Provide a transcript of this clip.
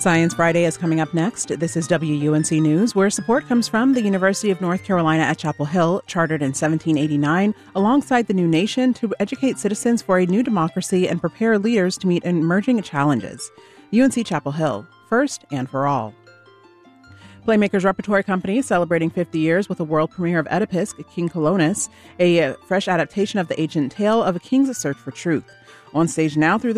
Science Friday is coming up next. This is WUNC News, where support comes from the University of North Carolina at Chapel Hill, chartered in 1789, alongside the new nation to educate citizens for a new democracy and prepare leaders to meet emerging challenges. UNC Chapel Hill, first and for all. Playmakers Repertory Company celebrating 50 years with a world premiere of Oedipus, King Colonus, a fresh adaptation of the ancient tale of a king's search for truth. On stage now through the